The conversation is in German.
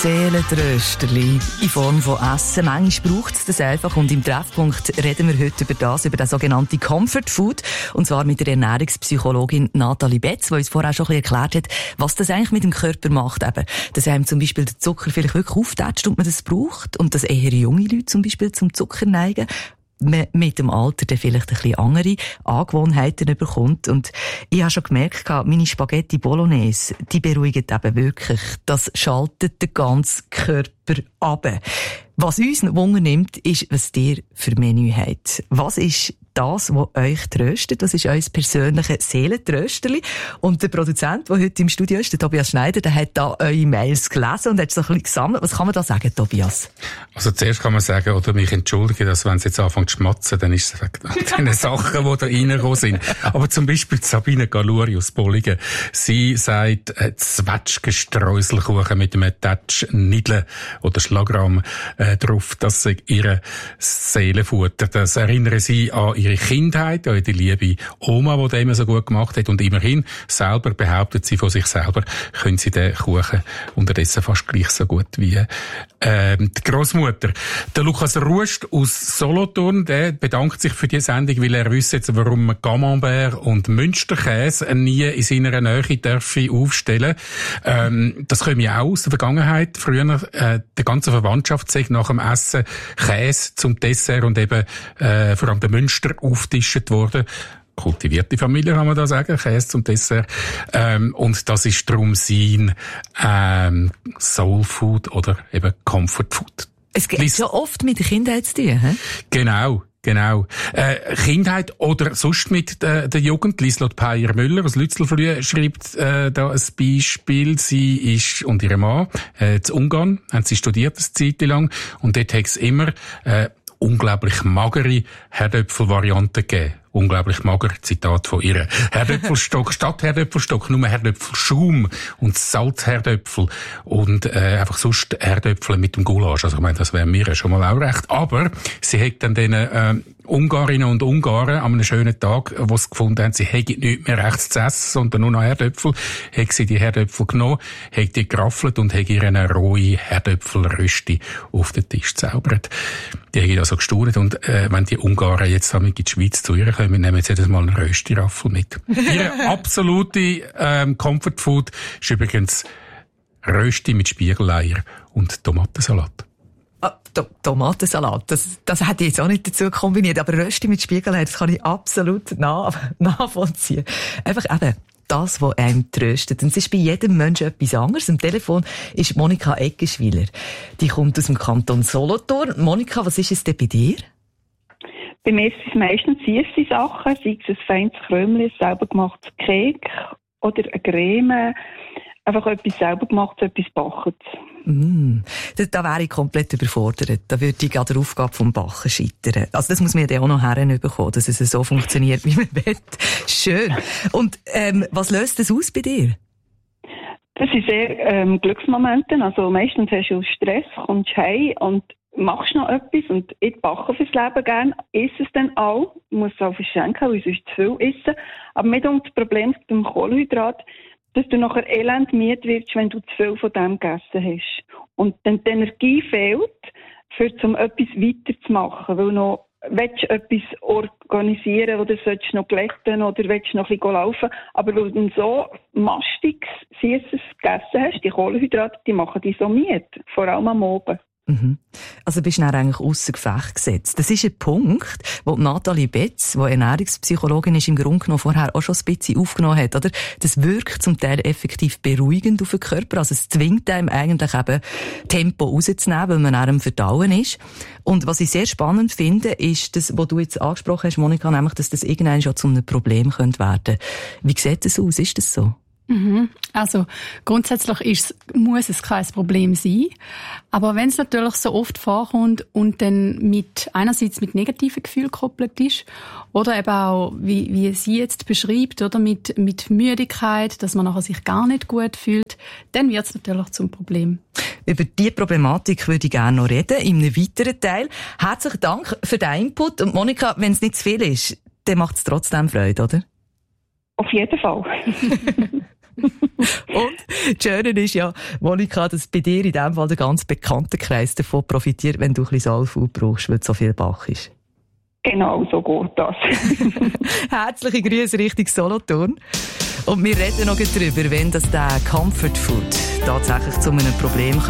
Seelentrösterli in Form von Essen. Manchmal braucht es das einfach. Und im Treffpunkt reden wir heute über den sogenannten Comfort Food. Und zwar mit der Ernährungspsychologin Nathalie Betz, die uns vorher schon ein bisschen erklärt hat, was das eigentlich mit dem Körper macht. Eben, dass einem zum Beispiel der Zucker vielleicht wirklich auftätscht und man das braucht. Und dass eher junge Leute zum Beispiel zum Zucker neigen. Man mit dem Alter dann vielleicht ein bisschen andere Angewohnheiten bekommt. Und ich habe schon gemerkt, meine Spaghetti Bolognese, die beruhigen eben wirklich. Das schaltet den ganzen Körper ab. Was uns Wunder nimmt, ist, was ihr für Menü habt. Was ist das, was euch tröstet? Das ist euer persönliches Seelentrösterli. Und der Produzent, der heute im Studio ist, der Tobias Schneider, der hat da eure Mails gelesen und hat so ein bisschen gesammelt. Was kann man da sagen, Tobias? Also zuerst kann man sagen, oder mich entschuldigen, dass wenn es jetzt anfängt zu schmatzen, dann ist es wegen den Sachen, die da reingekommen sind. Aber zum Beispiel Sabine Galuri aus Bolligen. Sie sagt, Zwetschgenstreuselkuchen mit einem Touch Nidle oder Schlagrahm drauf, das sei ihre Seelenfutter. Das erinnere sie an ihre Kindheit, an die liebe Oma, die das immer so gut gemacht hat. Und immerhin, selber behauptet sie von sich selber, können sie den Kuchen unterdessen fast gleich so gut wie die Grossmutter. Der Lukas Rust aus Solothurn, der bedankt sich für die Sendung, weil er wisse jetzt, warum man Camembert und Münsterkäse nie in seiner Nähe dürfen aufstellen. Das kommt ja auch aus der Vergangenheit. Früher, der ganze Verwandtschaft sagt nach dem Essen Käse zum Dessert und eben vor allem der Münster aufgetischt worden. Kultivierte Familie, kann man da sagen, Käse zum Dessert. Und das ist darum sein Soul Food oder eben Comfort Food. Es geht ja oft mit der Kindheit zu tun, he? Genau. Kindheit oder sonst mit der Jugend. Lieslott Peyer-Müller aus Lützelflüh schreibt da ein Beispiel. Sie ist und ihre Mann in Ungarn, haben sie studiert eine Zeit lang und dort hat es immer unglaublich magere Herdöpfel-Varianten gegeben. Unglaublich mager, Zitat von ihr. Herdöpfelstock statt Herdöpfelstock, nur Herdöpfelschaum und Salzherdöpfel und einfach sonst Herdöpfel mit dem Gulasch. Also ich meine, das wäre mir ja schon mal auch recht. Aber sie hat dann den Ungarinnen und Ungarn an einem schönen Tag, wo sie gefunden haben, sie hätten nichts mehr rechts zu essen, sondern nur noch Herdöpfel, hat sie die Herdöpfel genommen, hat die geraffelt und hat ihr eine rohe Herdöpfelrösti auf den Tisch gezaubert. Die haben also gestaunt und wenn die Ungarn jetzt in die Schweiz zu ihr kommen, wir nehmen jetzt jedes Mal einen Rösti-Raffel mit. Ihre absolute Comfort Food ist übrigens Rösti mit Spiegeleier und Tomatensalat. Tomatensalat, das hätte ich jetzt auch nicht dazu kombiniert, aber Rösti mit Spiegeleier, das kann ich absolut nachvollziehen. Einfach eben das, was einem tröstet. Und es ist bei jedem Menschen etwas anderes. Am Telefon ist Monika Eggenschwiler. Die kommt aus dem Kanton Solothurn. Monika, was ist es denn bei dir? Bei mir ist es meistens süße Sachen, sei es ein feines Krömchen, ein selber gemachtes Kek oder eine Creme. Einfach etwas selber gemacht, etwas Backendes. Da wäre ich komplett überfordert. Da würde ich an der Aufgabe vom Backen scheitern. Also das muss man ja auch noch herbekommen, dass es so funktioniert, wie man will. Schön. Und was löst das aus bei dir? Das sind sehr Glücksmomente. Also meistens hast du Stress, kommst heim und machst noch etwas. Und ich backe fürs Leben gerne, esse es dann auch. Ich muss es auch verschenken, weil ich sonst zu viel esse. Aber mit dem Problem mit dem Kohlenhydrat, dass du nachher elend müde wirst, wenn du zu viel von dem gegessen hast. Und dann die Energie fehlt, um etwas weiterzumachen. Weil noch, willst du etwas organisieren oder sollst du noch glätten oder willst du noch ein bisschen laufen. Aber weil du so mastiges, süßes gegessen hast, die Kohlenhydrate, die machen dich so müde. Vor allem am Abend. Also bist du dann eigentlich ausser Gefecht gesetzt. Das ist ein Punkt, wo Nathalie Betz, die Ernährungspsychologin ist, im Grunde genommen vorher auch schon ein bisschen aufgenommen hat, oder? Das wirkt zum Teil effektiv beruhigend auf den Körper. Also es zwingt einem eigentlich eben Tempo rauszunehmen, weil man am Verdauen ist. Und was ich sehr spannend finde, ist das, was du jetzt angesprochen hast, Monika, nämlich, dass das irgendwann schon zu einem Problem werden könnte. Wie sieht das aus? Ist das so? Also grundsätzlich muss es kein Problem sein. Aber wenn es natürlich so oft vorkommt und dann einerseits mit negativen Gefühlen gekoppelt ist oder eben auch, wie sie jetzt beschreibt, oder mit Müdigkeit, dass man nachher sich gar nicht gut fühlt, dann wird es natürlich zum Problem. Über diese Problematik würde ich gerne noch reden, in einem weiteren Teil. Herzlichen Dank für den Input. Und Monika, wenn es nicht zu viel ist, dann macht es trotzdem Freude, oder? Auf jeden Fall. Und das Schöne ist ja, Monika, dass bei dir in dem Fall der ganz bekannte Kreis davon profitiert, wenn du ein bisschen Soulfood brauchst, weil so viel Bach ist. Genau, so geht das. Herzliche Grüße Richtung Solothurn. Und wir reden noch darüber, wenn das der Comfort Food tatsächlich zu einem Problem